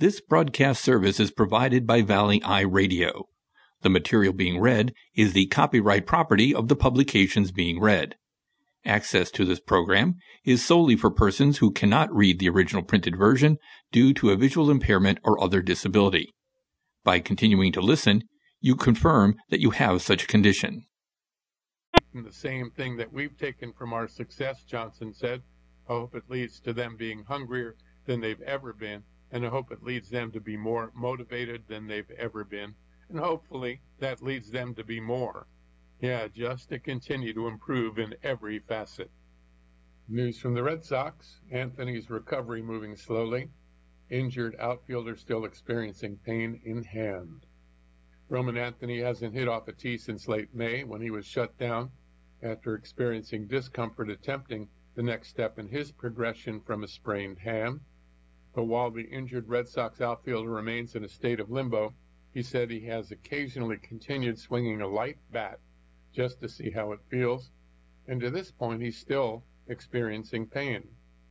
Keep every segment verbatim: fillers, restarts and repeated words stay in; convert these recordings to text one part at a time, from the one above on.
This broadcast service is provided by Valley Eye Radio. The material being read is the copyright property of the publications being read. Access to this program is solely for persons who cannot read the original printed version due to a visual impairment or other disability. By continuing to listen, you confirm that you have such a condition. The same thing that we've taken from our success, Johnson said. I hope it leads to them being hungrier than they've ever been, and I hope it leads them to be more motivated than they've ever been, and hopefully that leads them to be more. Yeah, just to continue to improve in every facet. News from the Red Sox. Anthony's recovery moving slowly. Injured outfielder still experiencing pain in hand. Roman Anthony hasn't hit off a tee since late May when he was shut down after experiencing discomfort attempting the next step in his progression from a sprained hand. But while the injured Red Sox outfielder remains in a state of limbo, he said he has occasionally continued swinging a light bat just to see how it feels, and to this point he's still experiencing pain.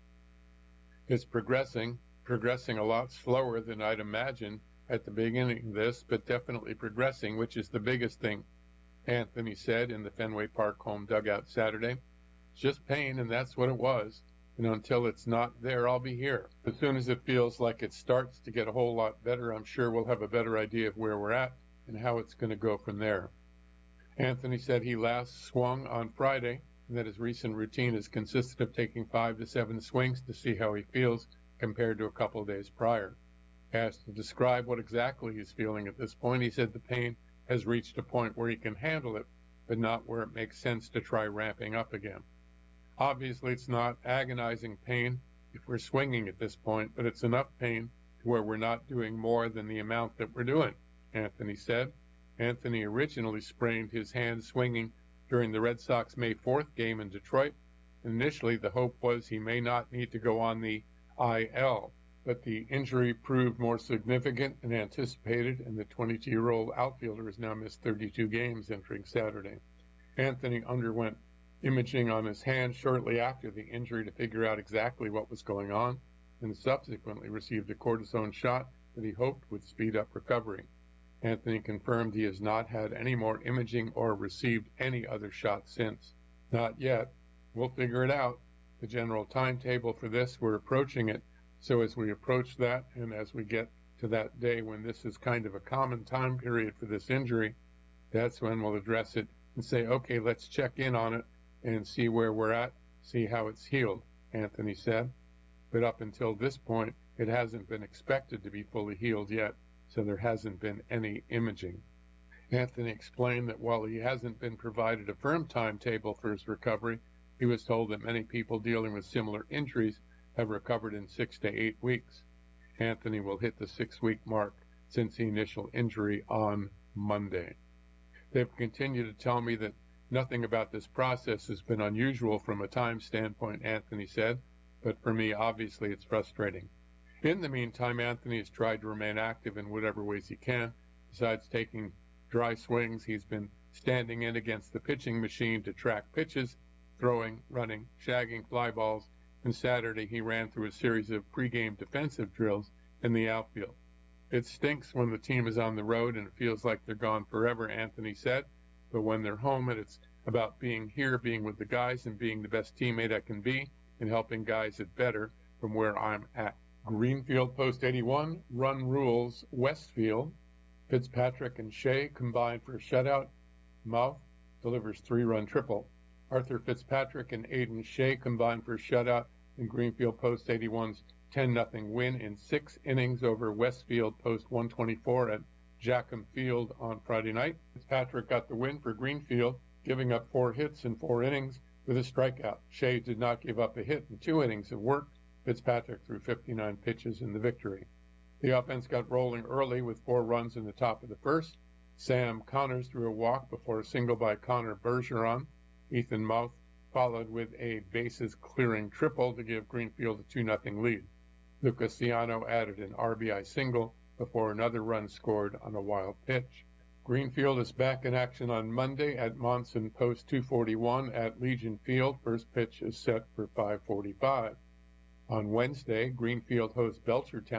It's progressing, progressing a lot slower than I'd imagined at the beginning of this, but definitely progressing, which is the biggest thing, Anthony said in the Fenway Park home dugout Saturday. It's just pain, and that's what it was. And until it's not there, I'll be here. As soon as it feels like it starts to get a whole lot better, I'm sure we'll have a better idea of where we're at and how it's going to go from there. Anthony said he last swung on Friday and that his recent routine has consisted of taking five to seven swings to see how he feels compared to a couple of days prior. Asked to describe what exactly he's feeling at this point, he said the pain has reached a point where he can handle it, but not where it makes sense to try ramping up again. Obviously, it's not agonizing pain if we're swinging at this point, but it's enough pain to where we're not doing more than the amount that we're doing, Anthony said. Anthony originally sprained his hand swinging during the Red Sox May fourth game in Detroit. Initially, the hope was he may not need to go on the I L, but the injury proved more significant than anticipated, and the twenty-two-year-old outfielder has now missed thirty-two games entering Saturday. Anthony underwent imaging on his hand shortly after the injury to figure out exactly what was going on, and subsequently received a cortisone shot that he hoped would speed up recovery. Anthony confirmed he has not had any more imaging or received any other shots since. Not yet. We'll figure it out. The general timetable for this, we're approaching it, so as we approach that and as we get to that day when this is kind of a common time period for this injury, that's when we'll address it and say, okay, let's check in on it and see where we're at, see how it's healed, Anthony said. But up until this point, it hasn't been expected to be fully healed yet, so there hasn't been any imaging. Anthony explained that while he hasn't been provided a firm timetable for his recovery, he was told that many people dealing with similar injuries have recovered in six to eight weeks. Anthony will hit the six-week mark since the initial injury on Monday. They've continued to tell me that nothing about this process has been unusual from a time standpoint, Anthony said, but for me, obviously, it's frustrating. In the meantime, Anthony has tried to remain active in whatever ways he can. Besides taking dry swings, he's been standing in against the pitching machine to track pitches, throwing, running, shagging fly balls, and Saturday he ran through a series of pregame defensive drills in the outfield. It stinks when the team is on the road and it feels like they're gone forever, Anthony said, but when they're home and it's about being here, being with the guys, and being the best teammate I can be, and helping guys get better from where I'm at. Greenfield Post eighty-one, run rules Westfield. Fitzpatrick and Shea combined for a shutout. Mouth delivers three-run triple. Arthur Fitzpatrick and Aiden Shea combined for a shutout in Greenfield Post eighty-one's ten nothing win in six innings over Westfield Post one twenty-four at Jackham Field on Friday night. Fitzpatrick got the win for Greenfield, giving up four hits in four innings with a strikeout. Shea did not give up a hit in two innings of work. Fitzpatrick threw fifty-nine pitches in the victory. The offense got rolling early with four runs in the top of the first. Sam Connors threw a walk before a single by Connor Bergeron. Ethan Mouth followed with a bases-clearing triple to give Greenfield a two nothing lead. Lucas Ciano added an R B I single before another run scored on a wild pitch. Greenfield is back in action on Monday at Monson Post two forty-one at Legion Field. First pitch is set for five forty-five. On Wednesday, Greenfield hosts Belchertown